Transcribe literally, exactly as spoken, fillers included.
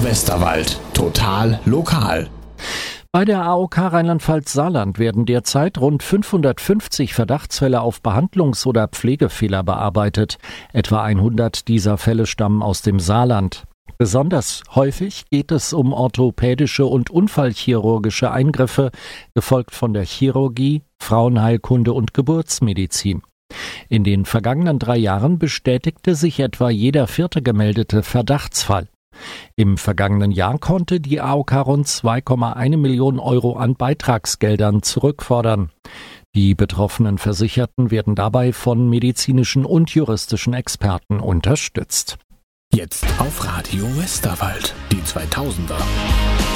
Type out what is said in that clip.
Westerwald. Total lokal. Bei der A O K Rheinland-Pfalz-Saarland werden derzeit rund fünfhundertfünfzig Verdachtsfälle auf Behandlungs- oder Pflegefehler bearbeitet. Etwa hundert dieser Fälle stammen aus dem Saarland. Besonders häufig geht es um orthopädische und unfallchirurgische Eingriffe, gefolgt von der Chirurgie, Frauenheilkunde und Geburtsmedizin. In den vergangenen drei Jahren bestätigte sich etwa jeder vierte gemeldete Verdachtsfall. Im vergangenen Jahr konnte die A O K rund zwei Komma eins Millionen Euro an Beitragsgeldern zurückfordern. Die betroffenen Versicherten werden dabei von medizinischen und juristischen Experten unterstützt. Jetzt auf Radio Westerwald, die zweitausender.